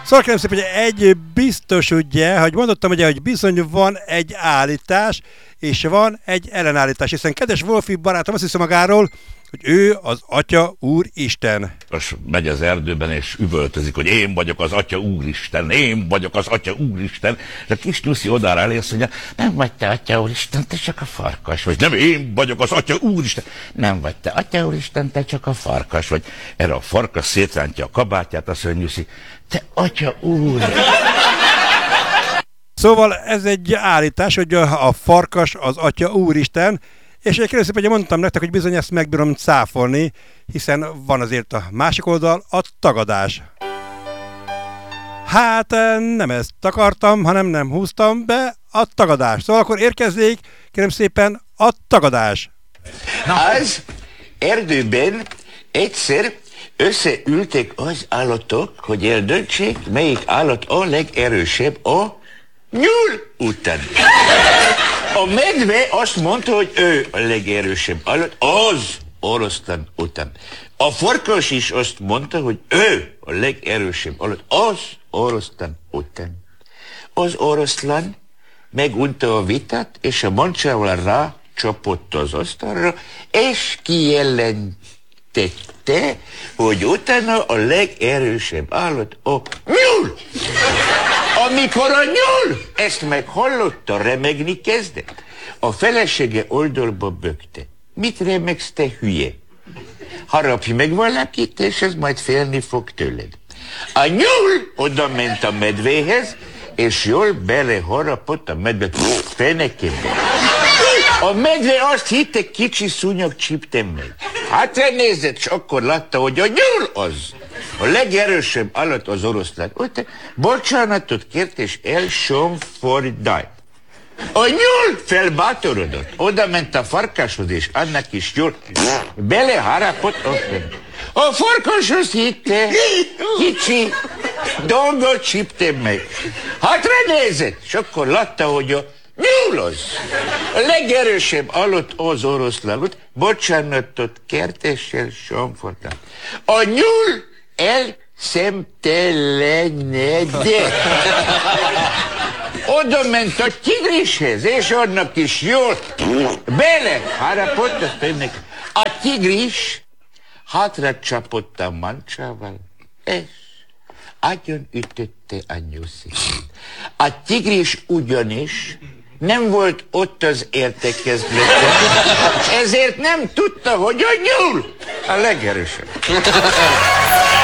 Szóval kérem szépen, hogy egy biztos ugye, hogy mondottam ugye, hogy bizony van egy állítás, és van egy ellenállítás, hiszen kedves Wolfi barátom azt hiszi magáról, hogy ő az Atya Úristen. Most megy az erdőben és üvöltözik, hogy én vagyok az Atya Úristen, én vagyok az Atya Úristen. És a kis nyuszi odára elé azt mondja, nem vagy te Atya Úristen, te csak a farkas vagy. Nem, én vagyok az Atya Úristen. Nem vagy te Atya Úristen, te csak a farkas vagy. Erre a farkas szétrántja a kabátját, azt mondja, nyuszi, te Atya Úr. Szóval ez egy állítás, hogy a farkas az Atya Úristen, és kérlek szépen, hogy mondtam nektek, hogy bizony ezt megbírom cáfolni, hiszen van azért a másik oldal, a tagadás. Hát nem ezt akartam, hanem nem húztam be a tagadás. Szóval akkor érkezzék, kérem szépen, a tagadás. Az erdőben egyszer összeültek az állatok, hogy eldöntsék, melyik állat a legerősebb a nyúl után. A medve azt mondta, hogy ő a legerősebb állat az oroszlán után. A farkas is azt mondta, hogy ő a legerősebb állat az oroszlán után. Az oroszlán megunta a vitát, és a mancsával rácsapott az asztalra, és kijelentette, hogy utána a legerősebb állat a nyúl. Amikor a nyúl ezt meghallotta, remegni kezdett. A felesége oldalba bökte. Mit remegsz, te hülye? Harapj meg valakit, és ez majd félni fog tőled. A nyúl oda ment a medvéhez, és jól beleharapott a medve fenekébe. A medve azt hitte, kicsi szúnyog csípte meg. Hátra nézett, és akkor látta, hogy a nyúl az. A legerősebb állat az oroszlán. Ott bocsánatot kért, és elsomfordált. A nyúl felbátorodott. Oda ment a farkashoz, és annak is jól beleharapott a fenébe. A farkas azt hitte, kicsi dolgot csípte meg. Hátra nézett, és akkor látta, hogy a nyúl az. A legerősebb állat az oroszlán. Bocsánatot kért, és elsomfordált. A nyúl elszemtelenedett. Oda ment a tigrishez, és annak is jól beleharapott a fenébe. A tigris hátra csapott a mancsával, és agyon ütötte a nyuszit. A tigris ugyanis nem volt ott az értekezleten, ezért nem tudta, hogy a nyúl a legerősebb.